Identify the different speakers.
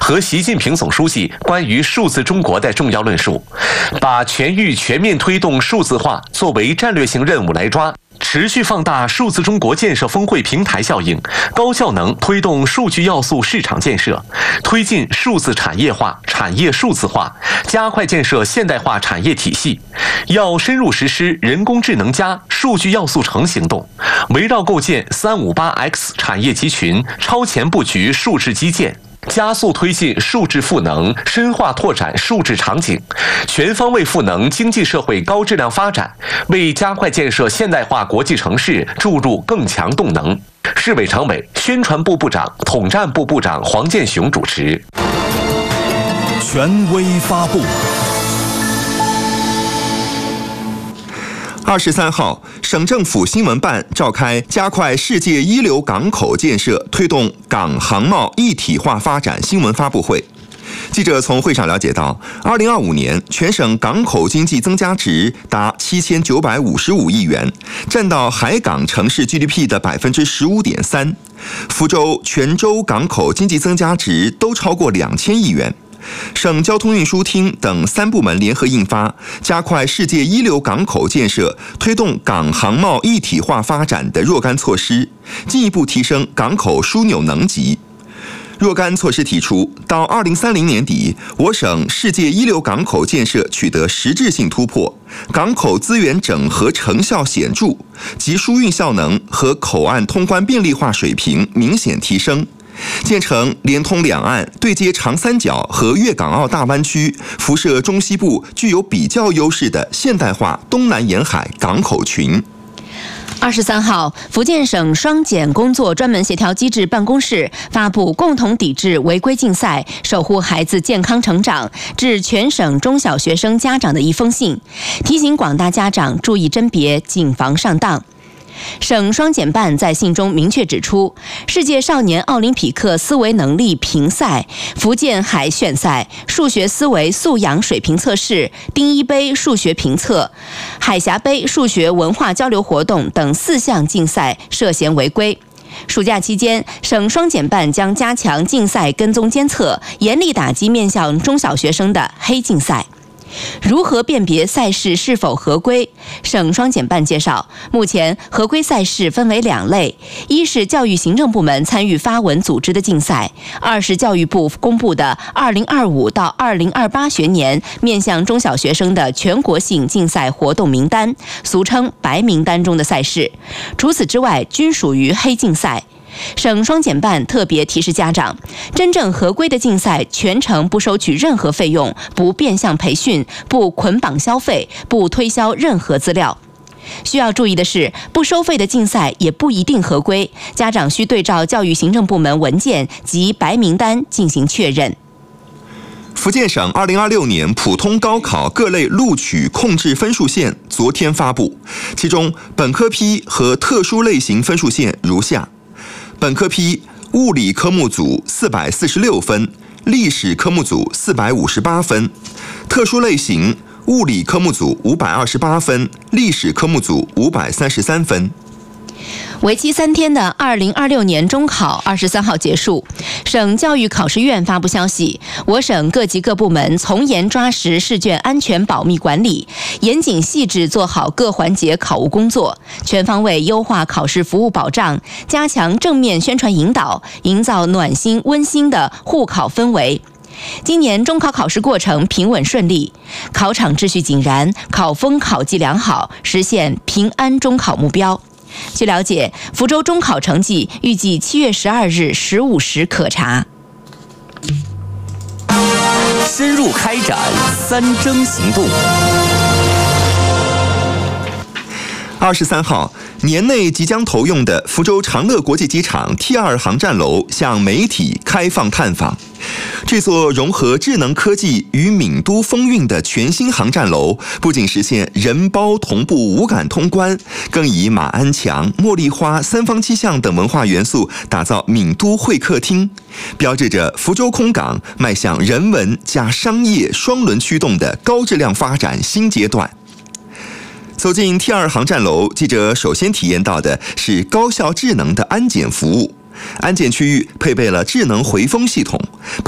Speaker 1: 和习近平总书记关于数字中国的重要论述，把全域全面推动数字化作为战略性任务来抓。持续放大数字中国建设峰会平台效应，高效能推动数据要素市场建设，推进数字产业化、产业数字化，加快建设现代化产业体系。要深入实施人工智能+数据要素城行动，围绕构建358X 产业集群，超前布局数字基建。加速推进数字赋能，深化拓展数字场景，全方位赋能经济社会高质量发展，为加快建设现代化国际城市注入更强动能。市委常委、宣传部部长、统战部部长黄建雄主持。
Speaker 2: 权威发布。23号，省政府新闻办召开加快世界一流港口建设、推动港航贸一体化发展新闻发布会。记者从会上了解到，2025年全省港口经济增加值达7955亿元，占到海港城市 GDP 的15.3%。福州、泉州港口经济增加值都超过2000亿元。省交通运输厅等3部门联合印发加快世界一流港口建设、推动港航贸一体化发展的若干措施，进一步提升港口枢纽能级。若干措施提出，到2030年底，我省世界一流港口建设取得实质性突破，港口资源整合成效显著，集疏运效能和口岸通关便利化水平明显提升。建成连通两岸、对接长三角和粤港澳大湾区、辐射中西部具有比较优势的现代化东南沿海港口群。
Speaker 3: 23号，福建省双减工作专门协调机制办公室发布共同抵制违规竞赛、守护孩子健康成长致全省中小学生家长的一封信，提醒广大家长注意甄别，谨防上当。省双减办在信中明确指出，世界少年奥林匹克思维能力评赛、福建海选赛、数学思维素养水平测试、丁一杯数学评测、海峡杯数学文化交流活动等4项竞赛涉嫌违规。暑假期间，省双减办将加强竞赛跟踪监测，严厉打击面向中小学生的黑竞赛。如何辨别赛事是否合规？省双减办介绍，目前合规赛事分为2类：一是教育行政部门参与发文组织的竞赛；2是教育部公布的2025到2028学年面向中小学生的全国性竞赛活动名单，俗称白名单中的赛事。除此之外，均属于黑竞赛。省双减办特别提示家长，真正合规的竞赛全程不收取任何费用，不变相培训，不捆绑消费，不推销任何资料。需要注意的是，不收费的竞赛也不一定合规，家长需对照教育行政部门文件及白名单进行确认。
Speaker 2: 福建省2026年普通高考各类录取控制分数线昨天发布，其中本科批和特殊类型分数线如下：本科批物理科目组446分，历史科目组458分；特殊类型物理科目组528分，历史科目组533分。
Speaker 3: 为期3天的2026年中考23号结束，省教育考试院发布消息，我省各级各部门从严抓实试卷安全保密管理，严谨细致做好各环节考务工作，全方位优化考试服务保障，加强正面宣传引导，营造暖心温馨的护考氛围。今年中考考试过程平稳顺利，考场秩序井然，考风考纪良好，实现平安中考目标。据了解，福州中考成绩预计7月12日15时可查。
Speaker 4: 深入开展3征行动。
Speaker 2: 23号，年内即将投用的福州长乐国际机场 T2 航站楼向媒体开放探访。这座融合智能科技与闽都风韵的全新航站楼，不仅实现人包同步无感通关，更以马鞍墙、茉莉花、三坊七巷等文化元素打造闽都会客厅，标志着福州空港迈向人文加商业双轮驱动的高质量发展新阶段。走进 T2 航站楼，记者首先体验到的是高效智能的安检服务。安检区域配备了智能回风系统，